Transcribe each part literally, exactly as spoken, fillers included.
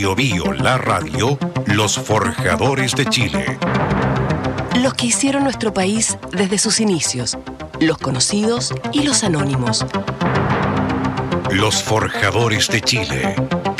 Bio Bio, la radio, los forjadores de Chile. Los que hicieron nuestro país desde sus inicios, los conocidos y los anónimos. Los forjadores de Chile.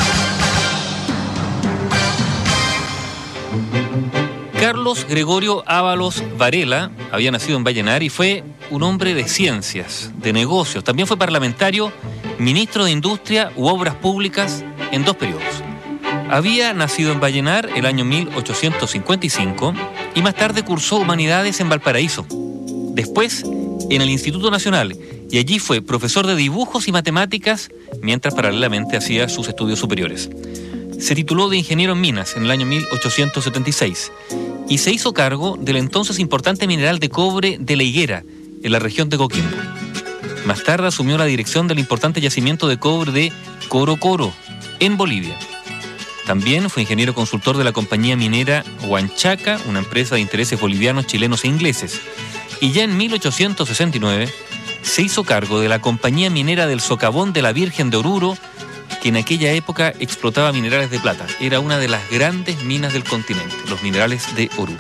Carlos Gregorio Ábalos Varela había nacido en Vallenar y fue un hombre de ciencias, de negocios. También fue parlamentario, ministro de Industria u Obras Públicas en dos periodos. Había nacido en Vallenar el año mil ochocientos cincuenta y cinco y más tarde cursó Humanidades en Valparaíso. Después en el Instituto Nacional, y allí fue profesor de dibujos y matemáticas mientras paralelamente hacía sus estudios superiores. Se tituló de ingeniero en minas en el año mil ochocientos setenta y seis y se hizo cargo del entonces importante mineral de cobre de La Higuera, en la región de Coquimbo. Más tarde asumió la dirección del importante yacimiento de cobre de Coro Coro, en Bolivia. También fue ingeniero consultor de la compañía minera Huanchaca, una empresa de intereses bolivianos, chilenos e ingleses. Y ya en mil ochocientos sesenta y nueve se hizo cargo de la compañía minera del Socavón de la Virgen de Oruro, que en aquella época explotaba minerales de plata. Era una de las grandes minas del continente, los minerales de Oruro.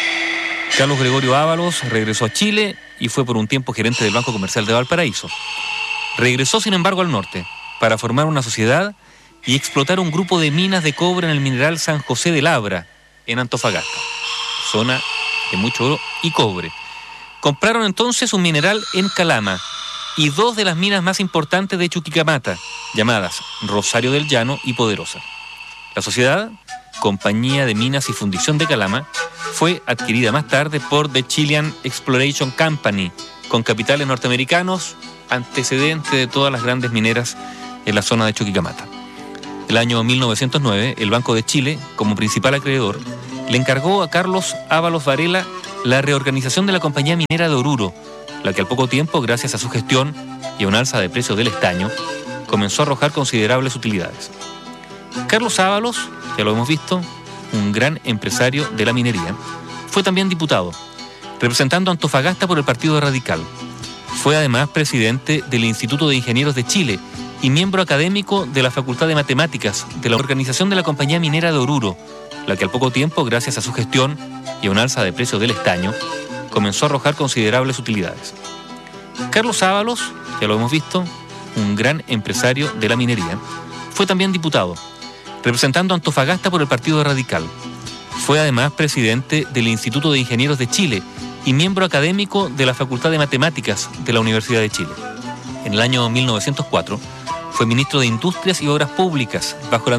Carlos Gregorio Ábalos regresó a Chile y fue por un tiempo gerente del Banco Comercial de Valparaíso. Regresó, sin embargo, al norte para formar una sociedad y explotar un grupo de minas de cobre en el mineral San José de Labra, en Antofagasta, zona de mucho oro y cobre. Compraron entonces un mineral en Calama y dos de las minas más importantes de Chuquicamata, llamadas Rosario del Llano y Poderosa. La sociedad, Compañía de Minas y Fundición de Calama, fue adquirida más tarde por The Chilean Exploration Company, con capitales norteamericanos, antecedente de todas las grandes mineras en la zona de Chuquicamata. El año mil novecientos nueve, el Banco de Chile, como principal acreedor, le encargó a Carlos Ábalos Varela la reorganización de la compañía minera de Oruro, la que al poco tiempo, gracias a su gestión y a un alza de precios del estaño, comenzó a arrojar considerables utilidades. Carlos Ábalos, ya lo hemos visto, un gran empresario de la minería, fue también diputado, representando a Antofagasta por el Partido Radical. Fue además presidente del Instituto de Ingenieros de Chile y miembro académico de la Facultad de Matemáticas de la organización de la compañía minera de Oruro, la que al poco tiempo, gracias a su gestión y a un alza de precios del estaño, comenzó a arrojar considerables utilidades. Carlos Ábalos, ya lo hemos visto, un gran empresario de la minería, fue también diputado, representando a Antofagasta por el Partido Radical. Fue además presidente del Instituto de Ingenieros de Chile y miembro académico de la Facultad de Matemáticas de la Universidad de Chile. En el año mil novecientos cuatro fue ministro de Industrias y Obras Públicas bajo la